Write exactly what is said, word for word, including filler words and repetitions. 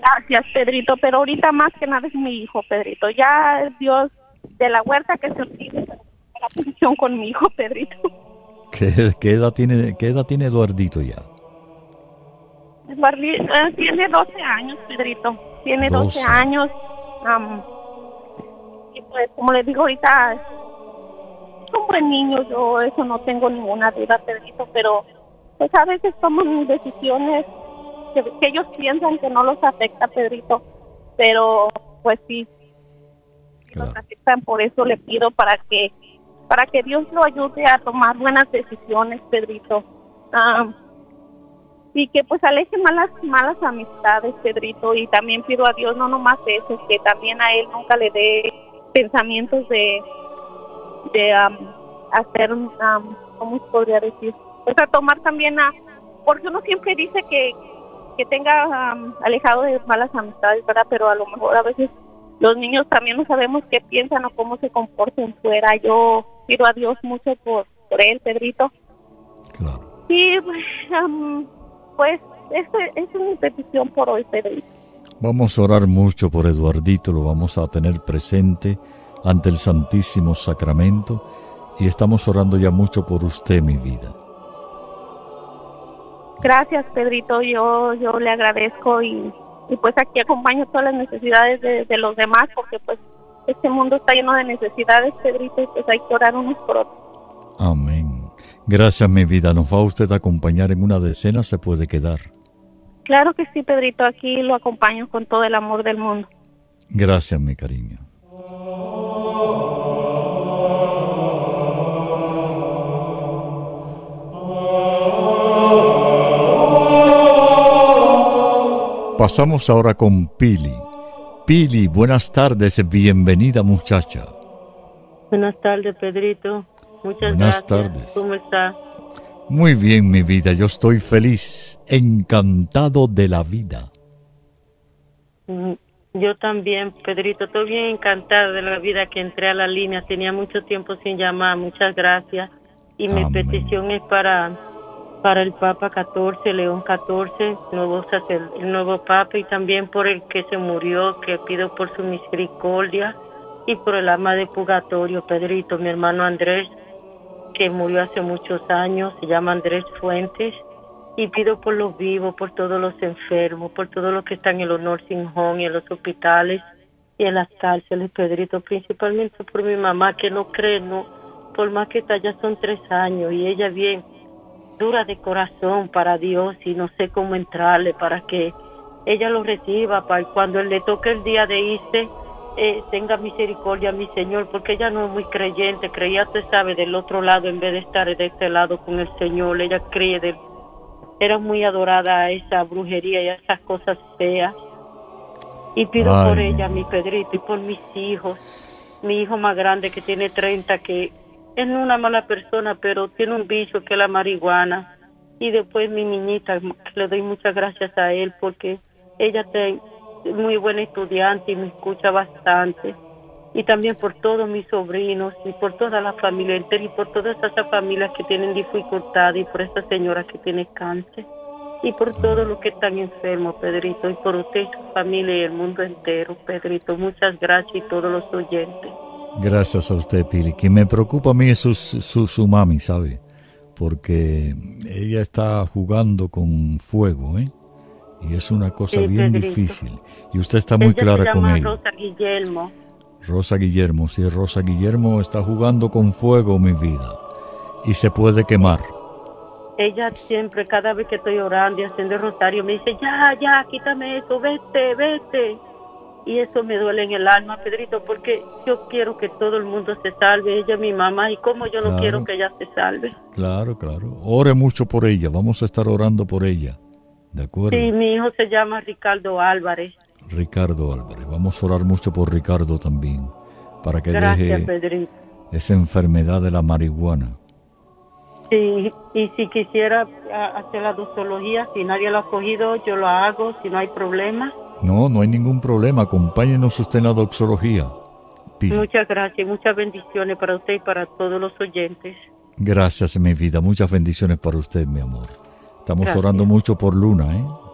Gracias, Pedrito, pero ahorita más que nada es mi hijo, Pedrito. Ya es Dios de la huerta que se olvide la posición con mi hijo, Pedrito. ¿Qué, qué edad tiene, qué edad tiene Eduardito ya? Eduardi- eh, tiene doce años, Pedrito. Tiene doce doce. años. Um, y pues, como les digo ahorita, es un buen niño. Yo eso no tengo ninguna duda, Pedrito, pero pues a veces toman decisiones que, que ellos piensan que no los afecta, Pedrito, pero pues sí, Claro. nos afectan. Por eso le pido para que para que Dios lo ayude a tomar buenas decisiones, Pedrito. Um, y que pues aleje malas malas amistades, Pedrito, y también pido a Dios no nomás eso, que también a él nunca le dé pensamientos de de um, hacer, um, ¿cómo se podría decir? Pues a tomar también a, porque uno siempre dice que que tenga um, alejado de malas amistades, ¿verdad? Pero a lo mejor a veces los niños también no sabemos qué piensan o cómo se comportan fuera. Yo pido a Dios mucho por, por él, Pedrito. Claro. Y um, pues esa es mi petición por hoy, Pedrito. Vamos a orar mucho por Eduardito, lo vamos a tener presente ante el Santísimo Sacramento y estamos orando ya mucho por usted, mi vida. Gracias, Pedrito, yo yo le agradezco y, y pues aquí acompaño todas las necesidades de, de los demás, porque pues este mundo está lleno de necesidades, Pedrito, y pues hay que orar unos por otros. Amén. Gracias, mi vida. ¿Nos va usted a acompañar en una decena? ¿Se puede quedar? Claro que sí, Pedrito, aquí lo acompaño con todo el amor del mundo. Gracias, mi cariño. Pasamos ahora con Pili. Pili, buenas tardes, bienvenida muchacha. Buenas tardes, Pedrito. Muchas Buenas gracias. tardes. ¿Cómo está? Muy bien, mi vida, yo estoy feliz, encantado de la vida. Mm, Yo también, Pedrito, estoy bien encantada de la vida que entré a la línea. Tenía mucho tiempo sin llamar. Muchas gracias. Y mi Amén. petición es para para el Papa catorce, León catorce, nuevo sacer- el nuevo Papa, y también por el que se murió, que pido por su misericordia, y por el alma de purgatorio, Pedrito, mi hermano Andrés, que murió hace muchos años, se llama Andrés Fuentes, y pido por los vivos, por todos los enfermos, por todos los que están en los nursing home y en los hospitales y en las cárceles, Pedrito, principalmente por mi mamá, que no cree, no, por más que está, ya son tres años, y ella bien dura de corazón para Dios, y no sé cómo entrarle para que ella lo reciba, para cuando le toque el día de irse, eh, tenga misericordia, mi Señor, porque ella no es muy creyente, creía, usted sabe, del otro lado en vez de estar de este lado con el Señor. Ella cree, de, era muy adorada a esa brujería y a esas cosas feas, y pido Ay, por mi ella, mi vida. Pedrito, y por mis hijos, mi hijo más grande que tiene treinta, que es no una mala persona, pero tiene un vicio que es la marihuana. Y después mi niñita, que le doy muchas gracias a él, porque ella es muy buena estudiante y me escucha bastante. Y también por todos mis sobrinos y por toda la familia entera y por todas esas familias que tienen dificultades, y por esa señora que tiene cáncer, y por todos los que están enfermos, Pedrito, y por usted y su familia y el mundo entero, Pedrito. Muchas gracias, y todos los oyentes. Gracias a usted, Pili. Quien me preocupa a mí es su, su, su mami, ¿sabe? Porque ella está jugando con fuego, ¿eh? Y es una cosa Sí, bien Pedrito. difícil. Y usted está muy Ella clara se con llama ella. Rosa Guillermo. Rosa Guillermo, sí, Rosa Guillermo está jugando con fuego, mi vida. Y se puede quemar. Ella siempre, cada vez que estoy orando y haciendo el rosario, me dice, ya, ya, quítame eso, vete, vete. Y eso me duele en el alma, Pedrito, porque yo quiero que todo el mundo se salve, ella es mi mamá, y como yo no Claro. quiero que ella se salve. Claro, claro. Ore mucho por ella. Vamos a estar orando por ella. ¿De acuerdo? Sí, mi hijo se llama Ricardo Álvarez. Ricardo Álvarez. Vamos a orar mucho por Ricardo también. Para que Gracias, deje Pedrito. esa enfermedad de la marihuana. Sí, y si quisiera a, hacer la doxología, si nadie lo ha cogido, yo lo hago, si no hay problema. No, no hay ningún problema. Acompáñenos usted en la doxología. Pili. Muchas gracias, muchas bendiciones para usted y para todos los oyentes. Gracias, mi vida. Muchas bendiciones para usted, mi amor. Estamos Gracias. orando mucho por Luna, ¿eh?